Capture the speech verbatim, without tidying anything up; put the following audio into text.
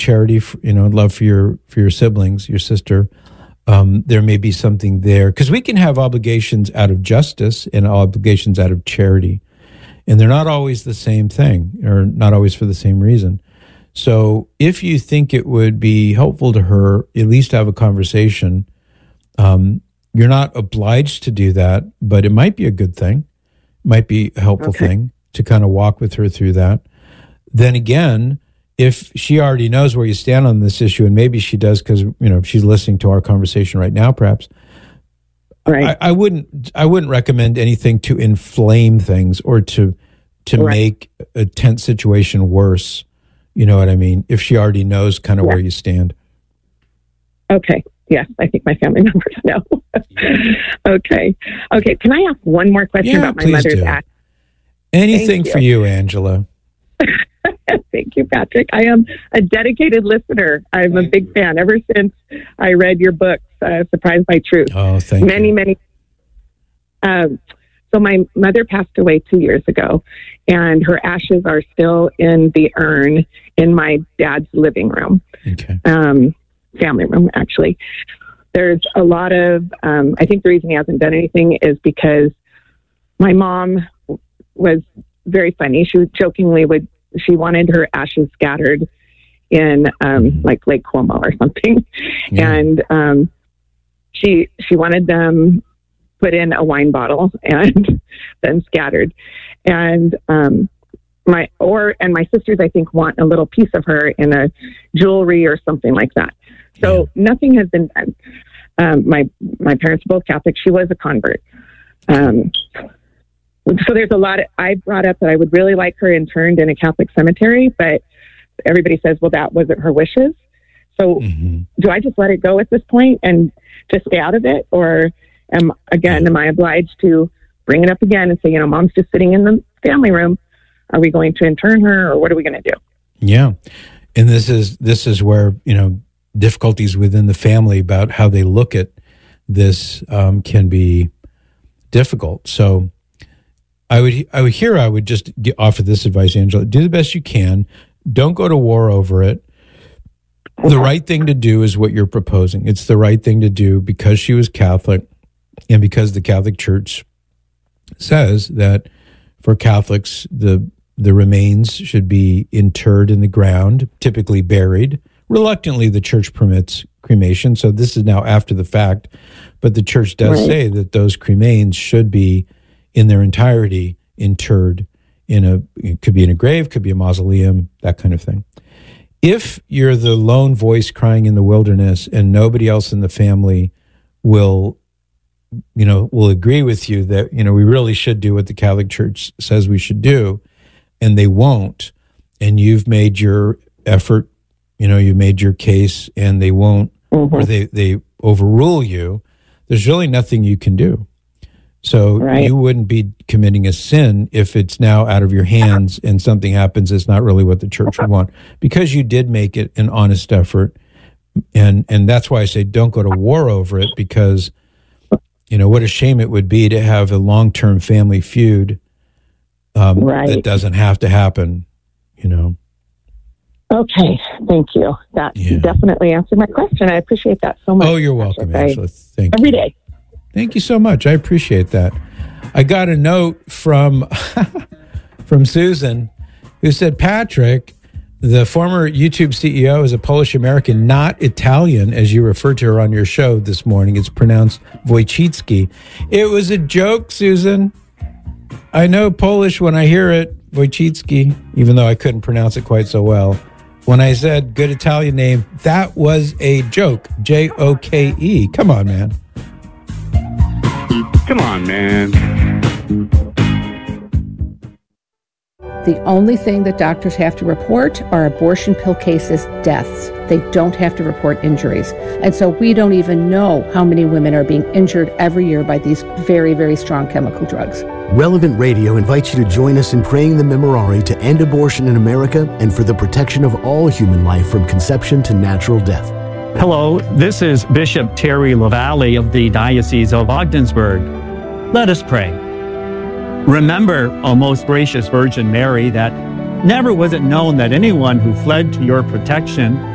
charity, for, you know, love for your for your siblings, your sister, um, there may be something there. Because we can have obligations out of justice and obligations out of charity. And they're not always the same thing, or not always for the same reason. So if you think it would be helpful to her, at least have a conversation. Um, you're not obliged to do that, but it might be a good thing. It might be a helpful okay. thing to kind of walk with her through that. Then again, if she already knows where you stand on this issue, and maybe she does because, you know, she's listening to our conversation right now, perhaps, right. I, I wouldn't I wouldn't recommend anything to inflame things or to to right. make a tense situation worse. You know what I mean? If she already knows kind of yeah. where you stand. Okay. Yes, I think my family members know. okay. Okay. Can I ask one more question Yeah, about my please mother's do. act? Anything Thank for you, Angela. Thank you, Patrick. I am a dedicated listener. I'm thank a big you. fan ever since I read your book, uh, Surprised by Truth. Oh, thank many, you. Many, many. Um, so my mother passed away two years ago, and her ashes are still in the urn in my dad's living room. Okay. Um, family room, actually. There's a lot of, um, I think the reason he hasn't done anything is because my mom was very funny. She jokingly would, she wanted her ashes scattered in um, mm-hmm. like Lake Como or something. Yeah. And um, she, she wanted them put in a wine bottle and then scattered. And um, my, or, and my sisters, I think, want a little piece of her in a jewelry or something like that. So yeah. nothing has been done. Um, my, my parents are both Catholic. She was a convert. Um, so there's a lot of, I brought up that I would really like her interned in a Catholic cemetery, but everybody says, well, that wasn't her wishes. So mm-hmm. do I just let it go at this point and just stay out of it? Or am, again, am I obliged to bring it up again and say, you know, mom's just sitting in the family room. Are we going to intern her, or what are we going to do? Yeah. And this is, this is where, you know, difficulties within the family about how they look at this um, can be difficult. So I would, I would here, I would just get, offer this advice, Angela. Do the best you can. Don't go to war over it. The right thing to do is what you're proposing. It's the right thing to do because she was Catholic and because the Catholic Church says that for Catholics, the the remains should be interred in the ground, typically buried. Reluctantly, the church permits cremation, so this is now after the fact, but the church does right. say that those cremains should be in their entirety interred in a, it could be in a grave, could be a mausoleum, that kind of thing. If you're the lone voice crying in the wilderness and nobody else in the family will, you know, will agree with you that, you know, we really should do what the Catholic Church says we should do, and they won't, and you've made your effort, you know, you made your case and they won't, mm-hmm. or they, they overrule you, there's really nothing you can do. So right. you wouldn't be committing a sin if it's now out of your hands and something happens that's not really what the church would want, because you did make it an honest effort. And, and that's why I say don't go to war over it, because, you know, what a shame it would be to have a long-term family feud um, right. that doesn't have to happen, you know. Okay, thank you. That yeah. definitely answered my question. I appreciate that so much. Oh, you're welcome, Angela. Thank Every you. day. Thank you so much. I appreciate that. I got a note from from Susan who said, Patrick, the former YouTube C E O, is a Polish American, not Italian, as you referred to her on your show this morning. It's pronounced Wojcicki. It was a joke, Susan. I know Polish when I hear it, Wojcicki, even though I couldn't pronounce it quite so well. When I said good Italian name, that was a joke. J O K E. Come on, man. Come on, man. The only thing that doctors have to report are abortion pill cases, deaths. They don't have to report injuries. And so we don't even know how many women are being injured every year by these very, very strong chemical drugs. Relevant Radio invites you to join us in praying the Memorare to end abortion in America and for the protection of all human life from conception to natural death. Hello, this is Bishop Terry LaValle of the Diocese of Ogdensburg. Let us pray. Remember, O most gracious Virgin Mary, that never was it known that anyone who fled to your protection